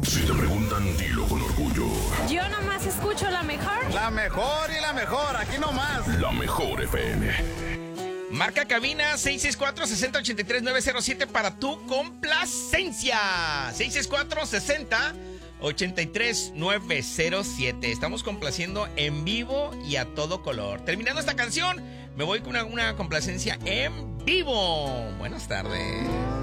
Si te preguntan, dilo con orgullo. Yo nomás escucho la mejor. La mejor y la mejor, aquí nomás. La mejor FM. Marca cabina 664-6083-907 para tu complacencia. 664-6083-907. Estamos complaciendo en vivo y a todo color. Terminando esta canción, me voy con una complacencia en vivo. Buenas tardes.